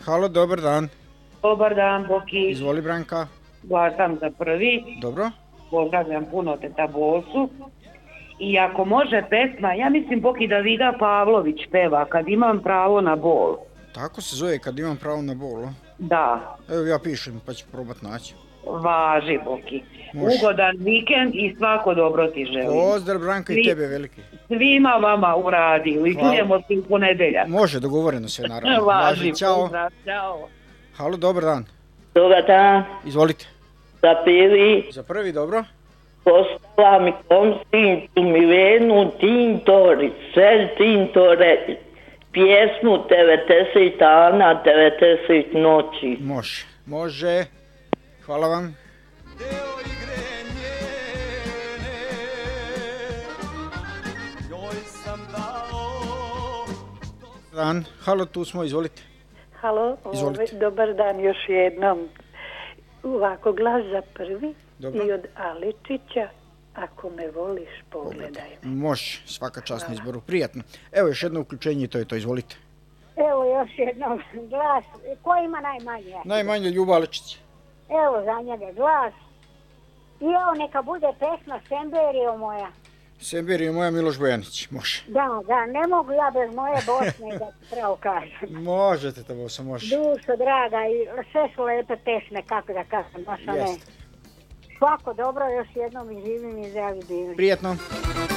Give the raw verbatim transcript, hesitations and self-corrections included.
Halo, dobar dan. Dobar dan, Boki. Izvoli, Branka. Glasam za prvi. Dobro. Pozdravljam puno teta Bosu. I ako može pesma, ja mislim Boki da Vida Pavlović peva Kad imam pravo na bol. Tako se zove Kad imam pravo na bol. Da. Evo ja pišem pa ću probat naći. Važi, Boki. Može. Ugodan vikend i svako dobro ti želim. Pozdrav, Branka, i tebe veliki. Svima vama u radiju i Hvala. čujemo se u ponedeljak. Može, dogovoreno sve naravno. Važi, Ćao. pozdrav, čao. Halo, dobar dan. Dobar dan, Izvolite. za prvi Za prvi, dobro. postala mi konsintu mi venu tintori, sve tintore, pjesmu devedeset dana, devedeset noći. Može. Može. Hvala vam. Dan. Halo, tu smo, izvolite. Halo, Izvolite. ove, dobar dan još jednom. Ovako, glas za prvi. Dobro. I od Aličića, ako me voliš, pogledaj me. Može, svaka čast na izboru. Prijatno. Evo još jedno uključenje i to je to, izvolite. Evo još jednom glas. Ko ima najmanje? Najmanje Ljuba Alečić. Evo za njega glas. I evo neka bude pesma Semberio moja. Sembir i moja Miloš Bojanić. Može. Da, da, ne mogu ja bez moje Bosne da ti pravo kažem. Možete to, Bosa, može. Dušo draga i sve su lepe pesme, kako da kažem, baš ne. Jeste. Svako dobro, još jednom i živim i zdravi bili. Prijetno.